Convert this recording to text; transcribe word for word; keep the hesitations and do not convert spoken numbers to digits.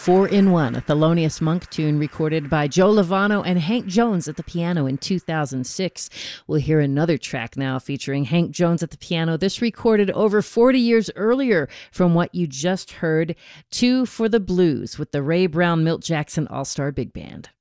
Four in One, a Thelonious Monk tune recorded by Joe Lovano and Hank Jones at the piano in two thousand six. We'll hear another track now featuring Hank Jones at the piano, this recorded over forty years earlier from what you just heard, Two for the Blues with the Ray Brown Milt Jackson All-Star Big Band.